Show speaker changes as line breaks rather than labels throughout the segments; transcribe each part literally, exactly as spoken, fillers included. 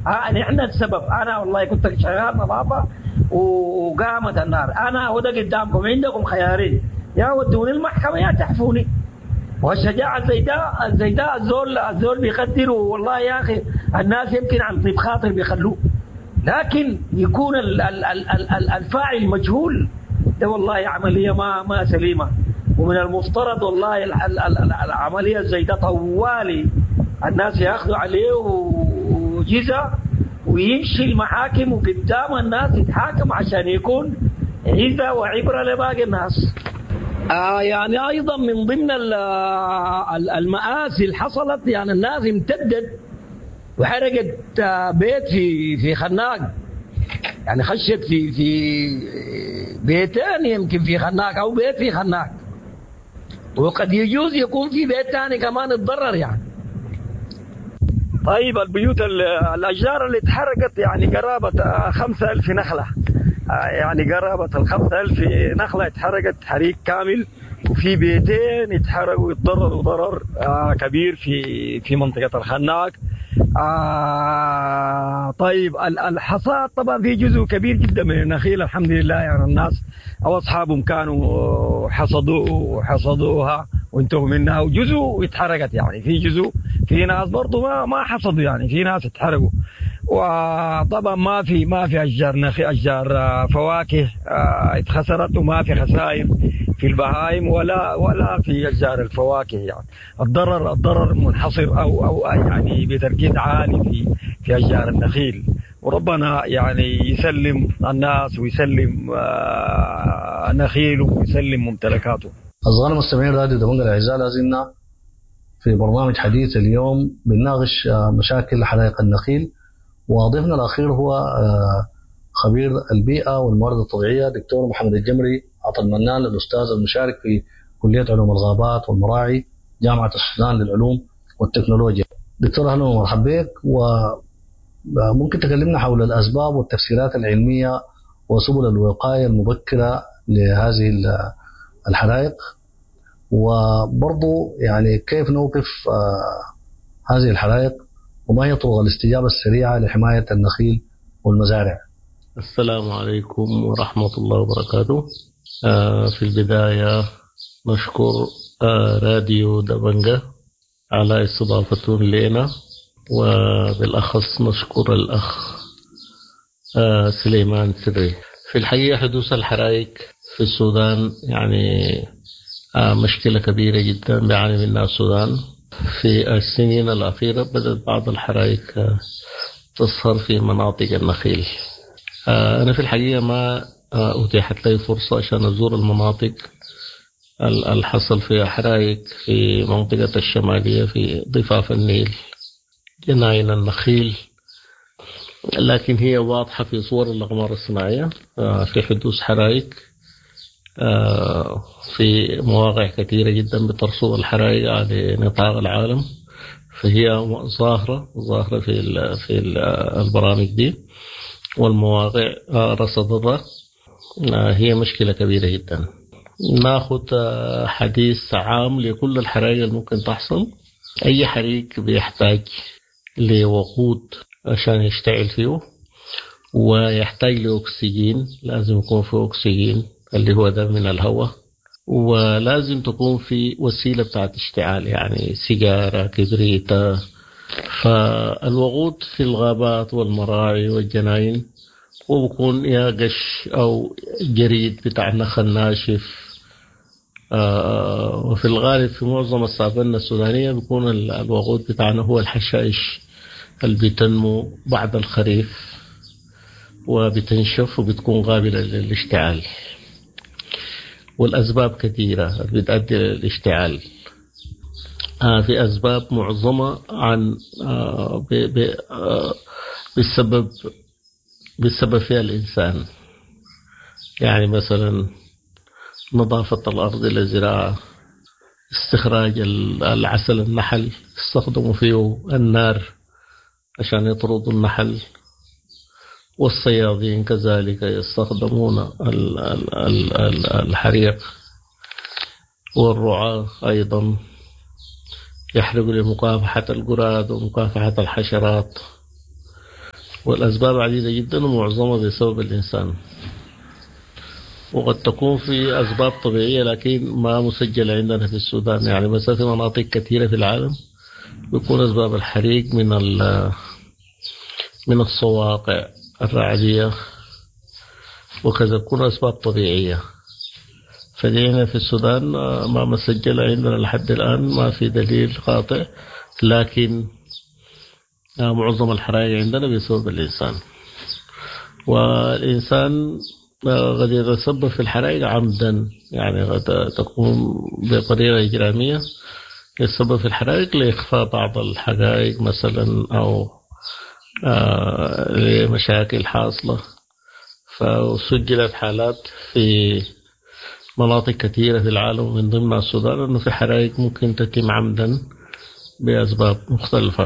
آه نحن السبب. أنا والله كنت شغال نظافة وقامت النار، أنا وده قدامكم عندكم خيارين، يا ودوني المحكمة يا تحفوني. والشجاعة زي ده زي ده الزول الزول بيقدروا والله يا أخي، الناس يمكن عن طيب خاطر بيخلوه، لكن يكون ال ال ال ال الفاعل مجهول، ده والله عملية ما ما سليمة. ومن المفترض والله ال ال ال العملية زي ده طوالي الناس ياخذوا عليه وجزء ويمشي المحاكم وقدام الناس يتحاكم عشان يكون عزة وعبرة لباقي الناس. آه يعني أيضا من ضمن المآسي اللي حصلت، يعني الناس امتدت وحرقت بيت في في خناق، يعني خشت في في بيتين يمكن في خناق أو بيت في خناق، وقد يجوز يكون في بيت ثاني كمان اتضرر يعني. طيب البيوت الأشجار اللي اتحرقت يعني قرابة خمسة ألف نخلة، يعني قرابة الخمسة ألف نخلة اتحرقت حريق كامل، وفي بيتين اتحرقوا واتضرروا ضرر آه كبير في في منطقة الخناق. آه طيب الحصاد طبعا في جزء كبير جدا من النخيل الحمد لله، يعني الناس أو أصحابهم كانوا حصدوا حصدوها وانتهوا منها، وجزء اتحرقت يعني في جزء، في ناس برضو ما ما حصدوا يعني في ناس اتحرقوا. وطبعا ما في ما في أشجار نخيل أشجار فواكه اتخسرت، وما في خسائر في البهائم ولا ولا في أشجار الفواكه. يعني الضرر الضرر منحصر أو أو يعني بتركيز عالي في في أشجار النخيل، وربنا يعني يسلم الناس ويسلم نخيله ويسلم ممتلكاته.
أصغر مستمعين راديو دمنقل الأعزاء، لازلنا في برنامج حديث اليوم بنناقش مشاكل حدائق النخيل، وضيفنا الأخير هو خبير البيئة والموارد الطبيعية دكتور محمد الجمري عطا المنان، الأستاذ المشارك في كلية علوم الغابات والمراعي جامعة السودان للعلوم والتكنولوجيا. دكتور أهلا ومرحبا بك، وممكن تكلمنا حول الأسباب والتفسيرات العلمية وسبل الوقاية المبكرة لهذه الحرائق، وبرضو يعني كيف نوقف هذه الحرائق، وما هي طرق الاستجابة السريعة لحماية النخيل والمزارع.
السلام عليكم ورحمة الله وبركاته. آه في البداية نشكر آه راديو دمنقة على استضافتهم لنا، وبالأخص نشكر الأخ آه سليمان سري. في الحقيقة حدوث الحرائق في السودان يعني آه مشكلة كبيرة جدا بيعاني منها السودان. في السنين الأخيرة بدأت بعض الحرائق آه تظهر في مناطق النخيل. آه أنا في الحقيقة ما آه أتيحت لي فرصة عشان أزور المناطق الحصل فيها حرائق في منطقة الشمالية في ضفاف النيل جناين النخيل، لكن هي واضحة في صور الأقمار الصناعية آه في حدوث حرائق آه في مواقع كثيرة جدا بترصد الحرائق على نطاق العالم، فهي ظاهرة ظاهرة في ال في ال البرامج دي والمواقع آه رصدتها. آه هي مشكلة كبيرة جدا. ناخذ آه حديث عام لكل الحرائق الممكن تحصل. أي حريق بيحتاج لوقود عشان يشتعل فيه، ويحتاج لأكسجين، لازم يكون في أكسجين اللي هو ده من الهواء، ولازم تكون في وسيلة بتاعت اشتعال يعني سيجارة كبريتة. فالوقود في الغابات والمراعي والجناين وبكون يا قش أو جريد بتاع نخل ناشف. آه وفي الغالب في معظم السافنة السودانية بيكون الوقود بتاعنا هو الحشائش اللي بتنمو بعد الخريف وبتنشف وبتكون قابلة للاشتعال، والأسباب كثيرة بتؤدي للاشتعال. آه في أسباب معظمة عن آه ب ب آه بالسبب بالسبب فيها الإنسان، يعني مثلا نظافة الأرض للزراعة، استخراج العسل النحل، استخدموا فيه النار عشان يطردوا النحل، والصيادين كذلك يستخدمون الحريق، والرعاة أيضا يحرقوا لمكافحة الجراد ومكافحة الحشرات. والأسباب عديدة جدا ومعظمها بسبب الإنسان، وقد تكون في أسباب طبيعية لكن ما مسجلة عندنا في السودان. يعني مثلا في مناطق كثيرة في العالم بيكون أسباب الحريق من من الصواقع الرعدية وكذا، تكون أسباب طبيعية. فدينا في السودان ما مسجل عندنا لحد الآن، ما في دليل قاطع، لكن معظم الحرائق عندنا بسبب الإنسان. والإنسان قد يتسبب في الحرائق عمدا، يعني قد تكون بطريقة إجرامية يتسبب في الحرائق لإخفاء بعض الحقائق مثلا، أو لمشاكل حاصلة. فسجلت حالات في مناطق كثيرة في العالم من ضمنها السودان أنه في حرائق ممكن تتم عمدا بأسباب مختلفة.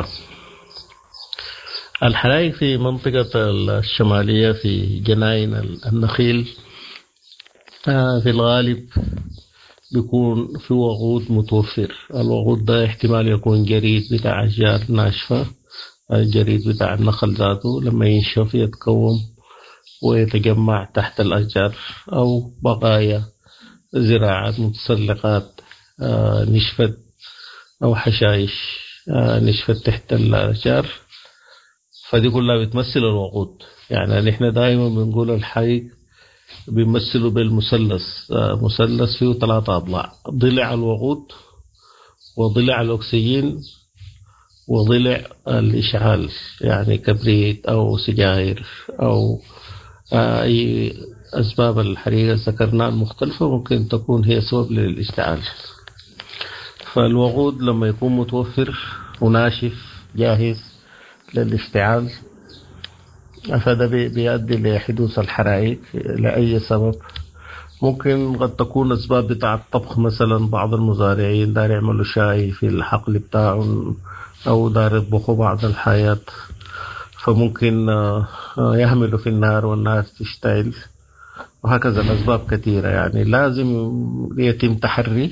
الحرائق في منطقة الشمالية في جناين النخيل في الغالب بيكون في وقود متوفر. الوقود ده احتمال يكون جريد بتاع أشجار ناشفة، الجريد بتاع النخل ذاته لما ينشف يتكون ويتجمع تحت الأشجار، أو بقايا زراعات متسلقات نشفت، أو حشائش نشفت تحت الأشجار، فدي كلها بتمثل الوقود. يعني نحن دائما بنقول الحريق بيمثلوا بالمثلث، مثلث فيه ثلاثة أضلاع: ضلع الوقود، وضلع الأكسجين، وضلع الإشعال، يعني كبريت أو سجاير أو أي أسباب الحريق ذكرناها المختلفة ممكن تكون هي سبب للاشتعال. فالوقود لما يكون متوفر وناشف جاهز للاشتعال، فده بيؤدي لحدوث الحرائق لأي سبب. ممكن قد تكون أسباب بتاع الطبخ، مثلا بعض المزارعين دار يعملوا شاي في الحقل بتاعهم أو دار يطبخوا بعض الحاجات، فممكن يحملوا في النار والنار تشتعل، وهكذا الأسباب كثيرة. يعني لازم يتم تحري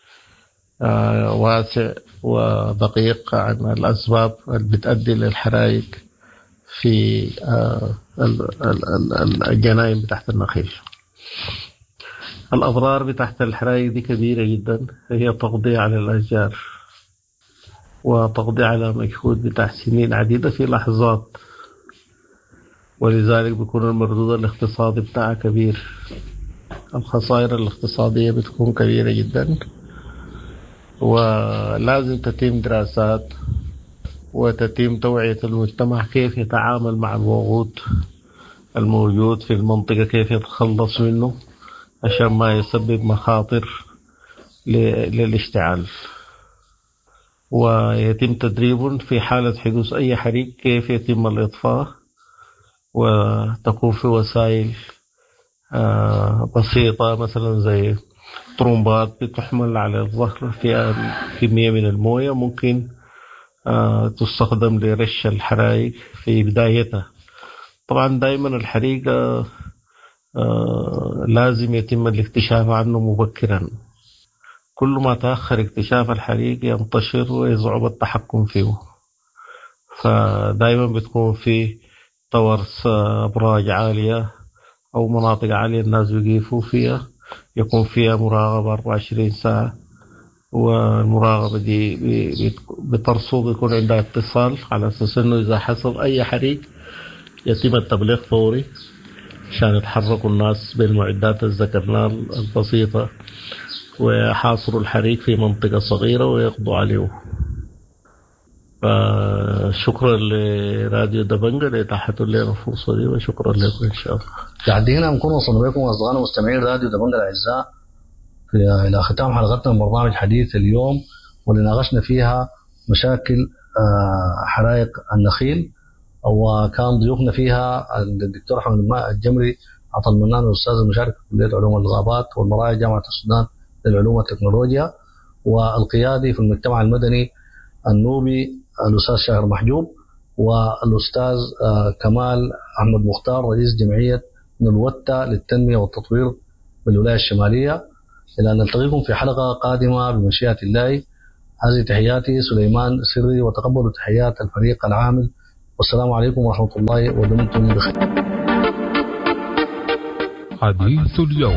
واسع ودقيق عن الأسباب اللي بتؤدي للحرائق في الجناين بتاعت النخيل. الأضرار بتاعت الحرائق دي كبيرة جدا، هي تقضي على الأشجار وتقضي على مجهود بتاع سنين عديدة في لحظات، ولذلك بيكون المردود الاقتصادي بتاعها كبير. الخسائر الاقتصادية بتكون كبيرة جدا، ولازم تتم دراسات وتتم توعية المجتمع كيف يتعامل مع الوقود الموجود في المنطقة، كيف يتخلص منه عشان ما يسبب مخاطر للاشتعال. ويتم تدريب في حالة حدوث أي حريق كيف يتم الإطفاء، وتكون في وسائل بسيطة مثلا زي طرمبات بتحمل على الظهر فيها كمية من الموية، ممكن تستخدم لرش الحرائق في بدايتها. طبعا دائما الحريق لازم يتم الاكتشاف عنه مبكرا، كل ما تأخر اكتشاف الحريق ينتشر ويصعب التحكم فيه. فدائما بتكون في طورس أبراج عالية أو مناطق عالية الناس بيقفوا فيها، يكون فيها مراقبة أربعة وعشرين ساعة، والمراقبة دي بترصد يكون عندها اتصال على أساس أنه إذا حصل أي حريق يتم التبليغ فوري عشان يتحركوا الناس بالمعدات الذكرناها البسيطة ويحاصروا الحريق في منطقة صغيرة ويقضوا عليه. فشكرا لراديو دبنجة لإتاحته لنا الفرصة دي، وشكرا لكم إن شاء الله.
يعني هنا نكون وصلنا بكم أصدقائنا مستمعين راديو دبنجة الأعزاء إلى ختام حلقتنا من برنامج حديث اليوم، واللي ناقشنا فيها مشاكل حرائق النخيل، وكان ضيوفنا فيها الدكتور أحمد الجمري عطا المنان، الأستاذ المشارك في كلية علوم الغابات والمراعي جامعة السودان للعلوم والتكنولوجيا، والقيادي في المجتمع المدني النوبي الأستاذ شاهر محجوب، والأستاذ كمال أحمد مختار رئيس جمعية نلوتة للتنمية والتطوير بالولاية الشمالية. إلى أن نلتقيكم في حلقة قادمة بمشيئة الله. هذه تحياتي سليمان سري، وتقبلوا تحيات الفريق العامل والسلام عليكم ورحمة الله ودمتم بخير.
حديث اليوم.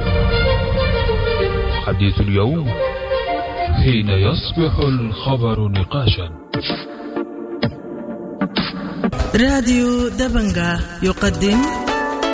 حديث اليوم حين يصبح الخبر نقاشا.
راديو دبنجا يقدم